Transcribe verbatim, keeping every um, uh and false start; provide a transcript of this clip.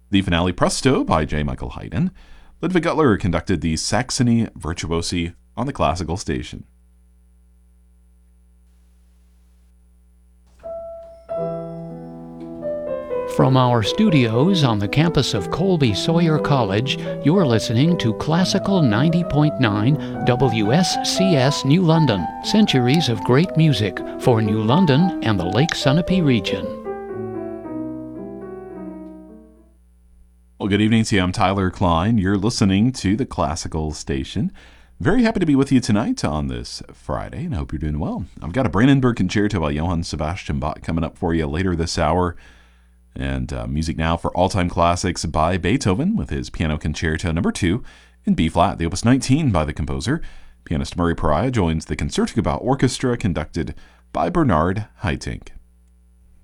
The finale Presto by J. Michael Haydn. Ludwig Gutler conducted the Saxony Virtuosi on the classical station. From our studios on the campus of Colby Sawyer College, you're listening to Classical ninety point nine W S C S New London. Centuries of great music for New London and the Lake Sunapee region. Well, good evening to you. I'm Tyler Klein. You're listening to the Classical Station. Very happy to be with you tonight on this Friday, and I hope you're doing well. I've got a Brandenburg Concerto by Johann Sebastian Bach coming up for you later this hour. And uh, music now for all-time classics by Beethoven with his Piano Concerto number two in B-flat, the Opus nineteen by the composer. Pianist Murray Pariah joins the Concertgebouw Orchestra conducted by Bernard Haitink.